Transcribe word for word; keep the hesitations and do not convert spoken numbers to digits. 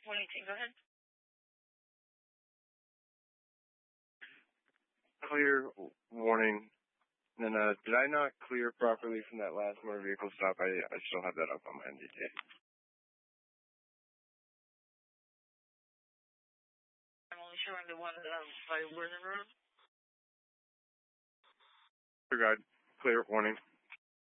one eighteen, go ahead. Clear warning. And then, uh, did I not clear properly from that last motor vehicle stop? I, I still have that up on my N D T. I'm only showing the one uh, by Worthing Road. Regard. Clear warning.